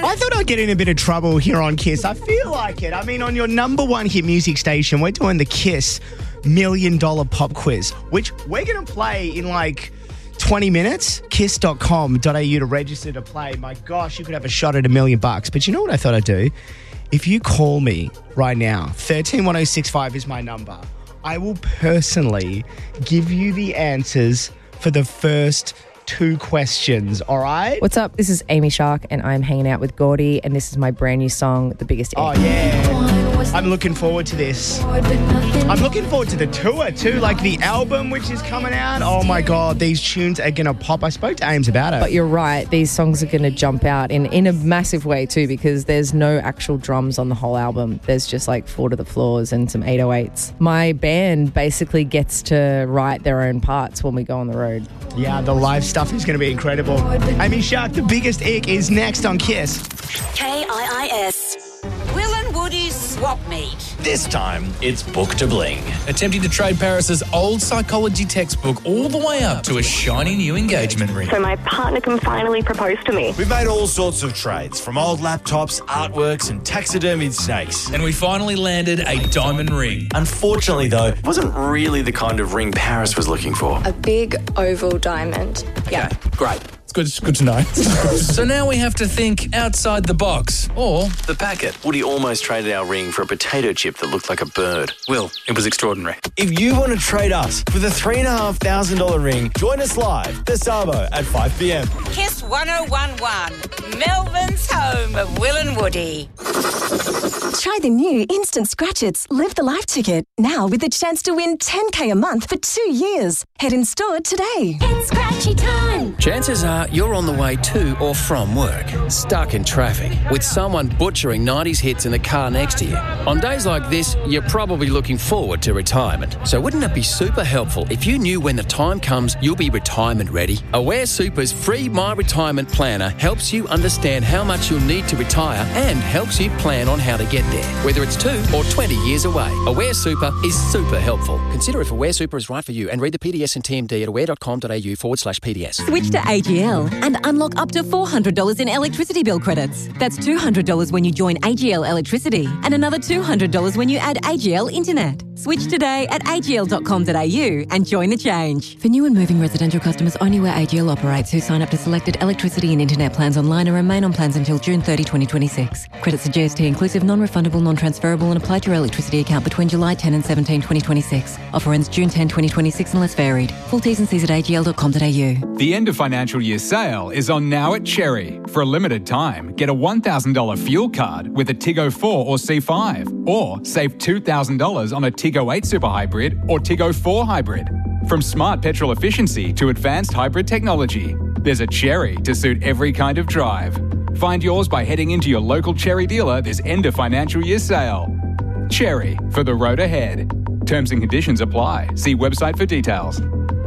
I thought I'd get in a bit of trouble here on Kiss. I feel like it. I mean, on your number one hit music station, we're doing the Kiss $1 Million Pop Quiz, which we're going to play in like 20 minutes. Kiss.com.au to register to play. My gosh, you could have a shot at $1 million. But you know what I thought I'd do? If you call me right now, 131065 is my number. I will personally give you the answers for the first 2 questions, all right? What's up? This is Amy Shark, and I'm hanging out with Gordy, and this is my brand new song, The Biggest Egg. Oh, yeah. I'm looking forward to this. I'm looking forward to the tour, too, like the album, which is coming out. Oh, my God, these tunes are going to pop. I spoke to Ames about it. But you're right, these songs are going to jump out in a massive way, too, because there's no actual drums on the whole album. There's just like 4 to the floors and some 808s. My band basically gets to write their own parts when we go on the road. Yeah, the live stuff is going to be incredible. Amy Shark, The Biggest Egg is next on Kiss. KIIS. Will and Woody's swap meet. This time, it's Book to Bling. Attempting to trade Paris's old psychology textbook all the way up to a shiny new engagement ring. So my partner can finally propose to me. We've made all sorts of trades, from old laptops, artworks and taxidermied snakes. And we finally landed a diamond ring. Unfortunately, though, it wasn't really the kind of ring Paris was looking for. A big oval diamond. Yeah. Okay, great. It's good to know. So now we have to think outside the box, or The packet. Woody almost traded our ring for a potato chip that looked like a bird. Will. It was extraordinary. If you want to trade us for the $3,500 ring, join us live this Sabo at 5 p.m. Kiss 1011. Melbourne's home of Will and Woody. Try the new Instant Scratch Its Live the Life ticket, now with the chance to win $10K a month for 2 years. Head in store today. It's scratchy time. Chances are you're on the way to or from work, stuck in traffic, with someone butchering 90s hits in the car next to you. On days like this, you're probably looking forward to retirement. So wouldn't it be super helpful if you knew when the time comes you'll be retirement ready? Aware Super's free My Retirement Planner helps you understand how much you'll need to retire and helps you plan on how to get there, whether it's 2 or 20 years away. Aware Super is super helpful. Consider if Aware Super is right for you and read the PDS and TMD at aware.com.au/PDS. Switch to AGL and unlock up to $400 in electricity bill credits. That's $200 when you join AGL Electricity and another $200 when you add AGL Internet. Switch today at agl.com.au and join the change. For new and moving residential customers only where AGL operates who sign up to selected electricity and internet plans online and remain on plans until June 30, 2026. Credits are GST inclusive, non-refundable, non-transferable and apply to your electricity account between July 10 and 17, 2026. Offer ends June 10, 2026 unless varied. Full T's and C's at agl.com.au. The end of financial year sale is on now at Cherry. For a limited time, get a $1,000 fuel card with a Tiggo 4 or C5, or save $2,000 on a Tiggo 8 Super Hybrid or Tiggo 4 Hybrid. From smart petrol efficiency to advanced hybrid technology, there's a Cherry to suit every kind of drive. Find yours by heading into your local Cherry dealer this end of financial year sale. Cherry, for the road ahead. Terms and conditions apply. See website for details.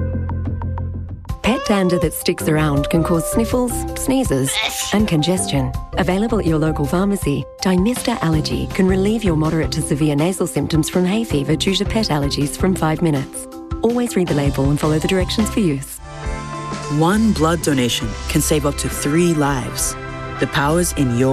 Pet dander that sticks around can cause sniffles, sneezes and congestion. Available at your local pharmacy, Dymista Allergy can relieve your moderate to severe nasal symptoms from hay fever due to pet allergies from 5 minutes. Always read the label and follow the directions for use. One blood donation can save up to 3 lives. The power's in your